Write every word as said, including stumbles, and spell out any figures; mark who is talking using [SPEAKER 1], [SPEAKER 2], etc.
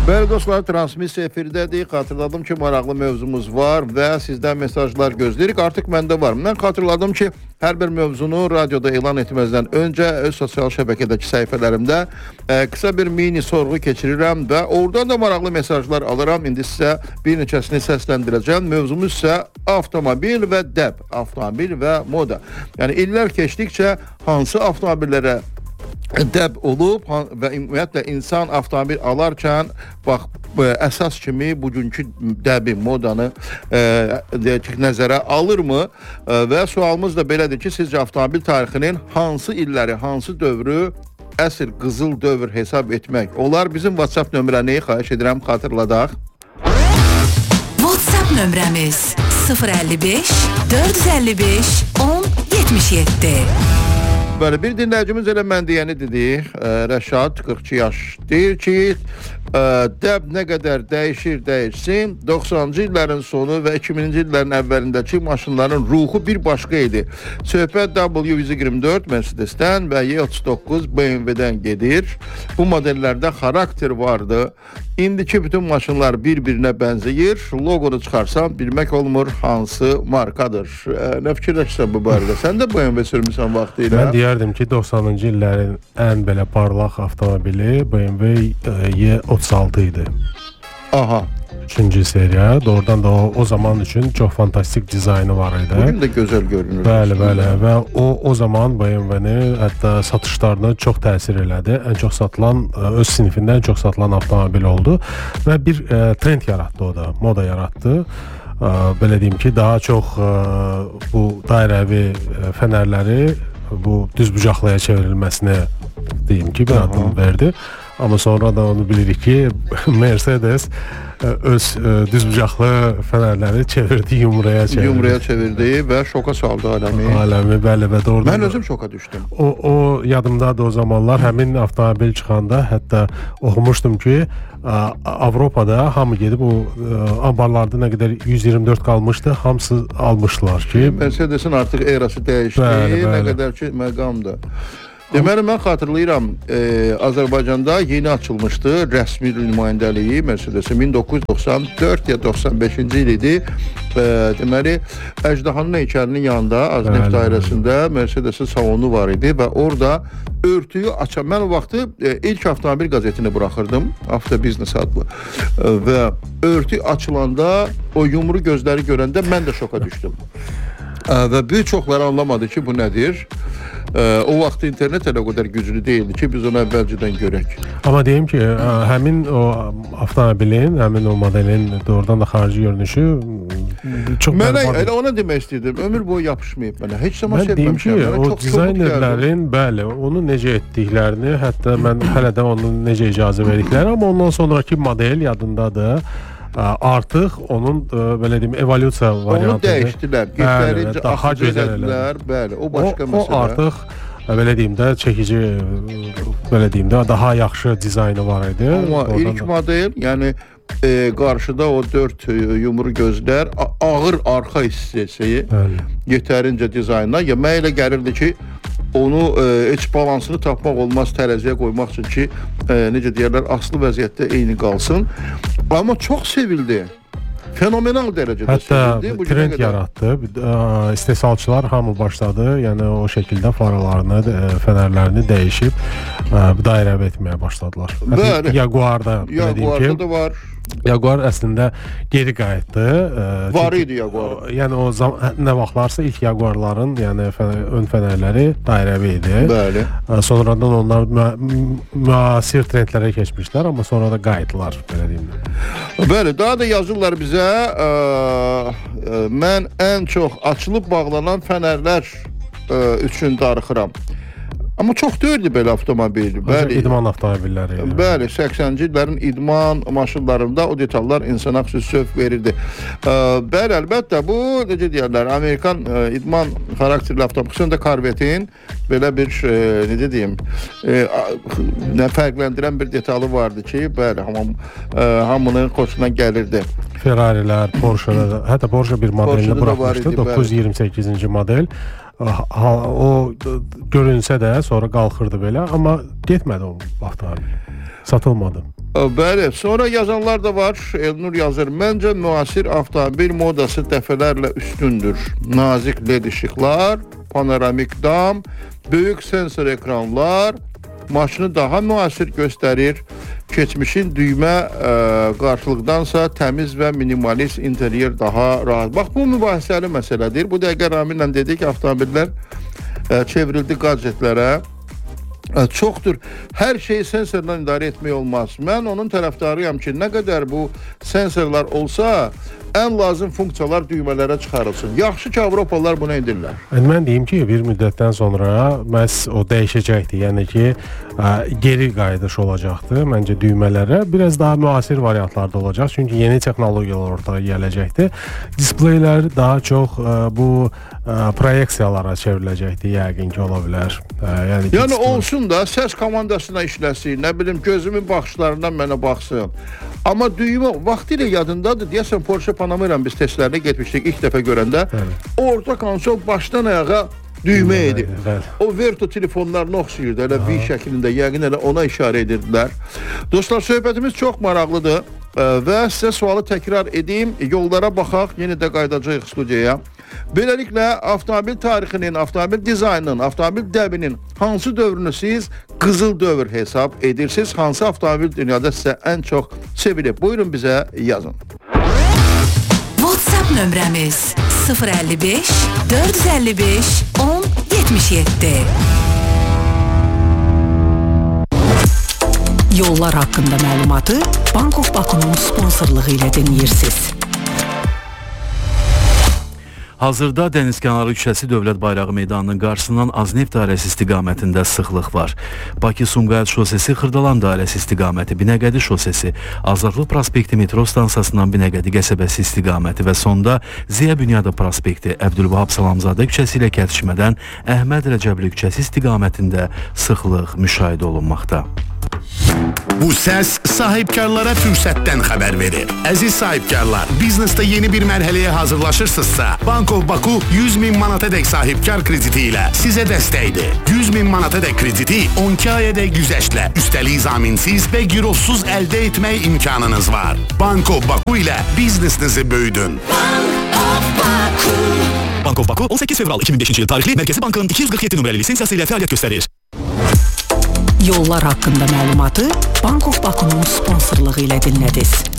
[SPEAKER 1] Bəli dostlar, transmisiya efirdədir. Xatırladım ki, maraqlı mövzumuz var və sizdən mesajlar gözləyirik. Artıq məndə var. Mən xatırladım ki, hər bir mövzunu radioda elan etməzdən öncə öz sosial şəbəkədəki səhifələrimdə ə, qısa bir mini sorğu keçirirəm və oradan da maraqlı mesajlar alıram. İndi sizə bir neçəsini səsləndirəcəm. Mövzumuz isə avtomobil və dəb, avtomobil və moda. Yəni illər keçdikcə hansı avtomobillərə dəb olub və ümumiyyətlə insan avtomobil alarkən bax əsas kimi bugünkü dəbi, modanı e, deyək, nəzərə alırmı? E, və sualımız da belədir ki, sizcə avtomobil tarixinin hansı illəri, hansı dövrü əsl qızıl dövr hesab etmək olar? Bizim WhatsApp nömrəni xahiş edirəm xatırladaq.
[SPEAKER 2] WhatsApp nömrəmiz sıfır əlli beş dörd yüz əlli beş on yetmiş yeddi.
[SPEAKER 1] Böyle bir dinləyicimiz elə mən deyəni dedi, Rəşad qırx iki yaş deyir ki, dəb nə qədər dəyişir dəyişsin, doxsanıncı illərin sonu və iki minci illərin əvvəlindəki maşınların ruhu bir başqa idi. Söhbət W yüz iyirmi dörd Mercedes'dən və Y otuz doqquz B M W'dən gedir. Bu modellərdə xarakter vardı. İndiki bütün maşınlar bir-birinə bənzəyir. Loqonu çıxarsam bilmək olmur hansı markadır. Nə fikirləşsən bu barədə? Sən də B M W sürmüsən vaxtı ilə.
[SPEAKER 3] Mən deyərdim ki, doxsanıncı illərin ən belə parlaq avtomobili B M W Y otuz altı idi.
[SPEAKER 1] Aha.
[SPEAKER 3] Üçüncü seriya. Doğrudan da o, o zaman üçün çox fantastik dizaynı var idi.
[SPEAKER 1] Bugün də gözəl görünür.
[SPEAKER 3] Bəli, bəli. Və o, o zaman B M W-ni hətta satışlarına çox təsir elədi. Ən çox satılan, öz sinifində ən çox satılan avtomobil oldu. Və bir e, trend yaratdı o da, moda yaratdı. E, belə deyim ki, daha çox e, bu dairəvi e, fənərləri bu düzbucaqlıya çevrilməsinə deyim ki, bir adım verdi. Amma sonra da onu bilirik ki, Mercedes öz düzbucaqlı fənərləri çevirdi, yumruya çevirdi.
[SPEAKER 1] Yumruya çevirdi və şoka saldı aləmi.
[SPEAKER 3] Aləmi, bəli, və doğrudan.
[SPEAKER 1] Mən özüm şoka düşdüm.
[SPEAKER 3] O, o yadımdadır o zamanlar, həmin avtomobil çıxanda, hətta oxumuşdum ki, Avropada hamı gedib o ambarlarda nə qədər yüz iyirmi dörd qalmışdı, hamısı almışlar ki.
[SPEAKER 1] Mercedesin artıq erası dəyişdi, bəli, bəli. Nə qədər ki məqamdır. Deməli, mən xatırlayıram, e, Azərbaycanda yeni açılmışdı rəsmi nümayəndəliyi Mercedes-in min doqquz yüz doxsan dörd ya doxsan beşinci il idi. E, deməli, Əjdahanın heykəlinin yanında Azneft dairəsində Mercedes-in salonu var idi və orada örtüyü açan, mən o vaxtı e, ilk avtomobil qazetini buraxırdım, Avtobiznes adlı. E, və örtü açılanda o yumru gözləri görəndə mən də şoka düşdüm. E, və bir çoxları anlamadı ki, bu nədir? Ee, o vaxt internet elə o qədər güclü deyildi ki, biz onu əvvəlcədən görək.
[SPEAKER 3] Amma deyim ki, həmin o avtomobilin, həmin o modelin doğrudan da xarici görünüşü çox
[SPEAKER 1] mənə elə ona demək istəyirdim. Ömür boyu yapışmayıb mənə. Heç zaman
[SPEAKER 3] sevməmişəm. Mən deyim ki, o dizaynerlərin, bəli, onu necə etdiklərini, hətta mən hələ də onu necə icazə verdikləri, amma ondan sonraki model yadındadır. Artıq onun belə deyim evolyusiya variantıdır.
[SPEAKER 1] Onu dəyişdilər, getlərincə
[SPEAKER 3] daha gözəllər.
[SPEAKER 1] Bəli, o başqa
[SPEAKER 3] o,
[SPEAKER 1] məsələ.
[SPEAKER 3] O artıq belə deyim də çəkici, belə deyim də daha yaxşı dizaynı var idi.
[SPEAKER 1] Amma ilk da... model, yəni e, qarşıda o dörd yumru gözlər, ağır arxa hissəsi, yetərincə dizaynla, ya mənə elə gəlirdi ki, onu e, heç balansını tapmaq olmaz tərəziyə qoymaq üçün ki, e, necə deyərlər, aslı vəziyyətdə eyni qalsın. Amma çox sevildi. Fenomenal dərəcədə
[SPEAKER 3] hətta
[SPEAKER 1] sevildi.
[SPEAKER 3] Hətta trend qədər... yaratdı. İstehsalçılar hamı başladı. Yəni o şəkildə faralarını, fənərlərini dəyişib dairəvi etməyə başladılar.
[SPEAKER 1] Bəli.
[SPEAKER 3] Jaguarda,
[SPEAKER 1] Jaguarda da var.
[SPEAKER 3] Jaguar əslində geri qayıtdı.
[SPEAKER 1] Var idi Jaguar.
[SPEAKER 3] Yəni o zaman nə vaxtlarsa ilk Jaguarların, yəni fənər, ön fənərləri dairəvi idi.
[SPEAKER 1] Bəli.
[SPEAKER 3] Sonradan onlar müasir trendlərə keçmişlər, amma sonra da qayıtdılar, belə deyim.
[SPEAKER 1] Bəli, daha da yazırlar bizə. Ə, ə, mən ən çox açılıb bağlanan fənərlər ə, üçün darıxıram. Amma çox deyildi belə avtomobil.
[SPEAKER 3] Bəli, idman avtomobilləri. Yəni.
[SPEAKER 1] Bəli, səksənci illərin idman maşınlarında o detallar insana xüsusi zövq verirdi. Bəli, əlbəttə bu, necə deyərlər, Amerikan idman xarakterli avtomobil, xüsusən Corvette'in belə bir, necə deyim, nə fərqləndirən bir detalı vardı ki, bəli, hamı, hamının xoşuna gəlirdi.
[SPEAKER 3] Ferrari'lər, Porsche'lər, hətta Porsche bir modelini buraxmışdı, doqquz yüz iyirmi səkkizinci model. Ha, o görünsə də sonra qalxırdı belə, amma getmədi o avtomobil. Satılmadı.
[SPEAKER 1] Bəli, sonra yazanlar da var. Elnur yazır, məncə müasir avtomobil modası dəfələrlə üstündür. Nazik led işıqlar, panoramik dam, böyük sensor ekranlar maşını daha müasir göstərir. Keçmişin düymə ə, qarşılıqdansa təmiz və minimalist interyer daha rahat. Bax, bu mübahisəli məsələdir. Bu dəqiqə Ramillə dedik, avtomobillər ə, çevrildi gadjetlərə. Ə, çoxdur. Hər şeyi sensorla idarə etmək olmaz. Mən onun tərəfdarıyam ki, nə qədər bu sensorlar olsa, ən lazım funksiyalar düymələrə çıxarılsın. Yaxşı ki, Avropalılar bunu edirlər.
[SPEAKER 3] Mən deyim ki, bir müddətdən sonra məhz o dəyişəcəkdir. Yəni ki, ə, geri qayıdış olacaqdır. Məncə düymələrə biraz daha müasir variantlarda olacaq. Çünki yeni texnologiyalar ortaya gələcəkdir. Displeylər daha çox ə, bu ə, proyeksiyalara çevriləcəkdir. Yəqin ki, ola bilər. Ə, yəni
[SPEAKER 1] yəni display... olsun da səs komandasına işləsin. Nə bilim, gözümün baxışlarından mənə baxsın. Amma düymə vaxtilə yadındadır. Deyəsən Porsche Panamera biz testlərinə getmişdik ilk dəfə görəndə. Bəli. Orta konsol başdan ayağa düymə idi. O Verto telefonlarına oxşayırdı. Elə V şəklində, yəqin elə ona işarə edirdilər. Dostlar, söhbətimiz çox maraqlıdır və sizə sualı təkrar edeyim. Yollara baxaq, yenə də qayıdacağıq studiyaya. Beləliklə, avtomobil tarixinin, avtomobil dizaynının, avtomobil dəbinin hansı dövrünü siz qızıl dövr hesab edirsiniz? Hansı avtomobil dünyada sizə ən çox sevilib? Buyurun bizə yazın.
[SPEAKER 2] WhatsApp nömrəmiz sıfır əlli beş dörd yüz əlli beş on yetmiş yeddi. Yollar haqqında məlumatı Bank of Baku'nun sponsorluğu ilə dinləyirsiniz.
[SPEAKER 4] Hazırda Dənizkənarı küçəsi Dövlət Bayrağı meydanının qarşısından Azneft dairəsi istiqamətində sıxlıq var. Bakı-Sumqayıt şosesi Xırdalan dairəsi istiqaməti, Binəqədi şosesi, Azadlıq prospekti metro stansiyasından Binəqədi qəsəbəsi istiqaməti və sonda Ziya Bünyadov prospekti, Əbdülvahab Salamzadə küçəsi ilə kəsişmədən Əhməd Rəcəbli küçəsi istiqamətində sıxlıq müşahidə olunmaqda.
[SPEAKER 5] Bu səs sahibkarlara fürsətdən xəbər verir. Əziz sahibkarlar, biznesdə yeni bir mərhələyə hazırlaşırsınızsa, Bank of Baku yüz min manatadək sahibkar krediti ilə sizə dəstəkdir. yüz min manatadək krediti on iki ayədək güzəştlə, üstəlik zaminsiz və girovsuz əldə etmək imkanınız var. Bank of Baku ilə biznesinizi böyüdün. Bank of Baku.
[SPEAKER 6] Bank of Baku on səkkiz fevral iki min beşinci il tarixli Mərkəzi Bankın iki yüz qırx yeddi nömrəli lisensiyası ilə fəaliyyət göstərir.
[SPEAKER 2] Yollar haqqında məlumatı Bank of Baku'nun sponsorluğu ilə dinlədiniz.